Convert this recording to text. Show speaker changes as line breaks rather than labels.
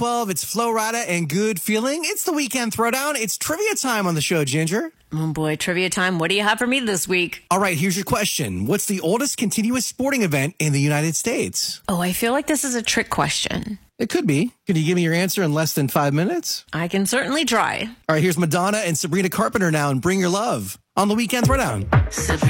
12. It's Flo Rida and Good Feeling. It's the Weekend Throwdown. It's trivia time on the show, Ginger.
Oh boy, trivia time. What do you have for me this week?
All right, here's your question. What's the oldest continuous sporting event in the United States?
Oh, I feel like this is a trick question.
It could be. Can you give me your answer in less than 5 minutes?
I can certainly try.
All right, here's Madonna and Sabrina Carpenter now and Bring Your Love on the Weekend Throwdown.
Sabrina.